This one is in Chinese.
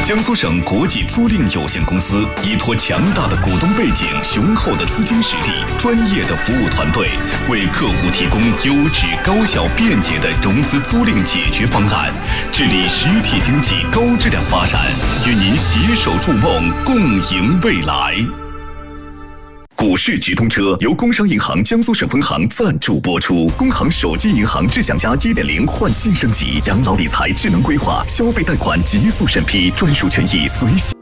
江苏省国际租赁有限公司依托强大的股东背景、雄厚的资金实力、专业的服务团队，为客户提供优质、高效、便捷的融资租赁解决方案，致力实体经济高质量发展，与您携手筑梦，共赢未来。股市直通车由工商银行江苏省分行赞助播出。工行手机银行智享家 1.0 焕新升级，养老理财智能规划，消费贷款极速审批，专属权益随喜。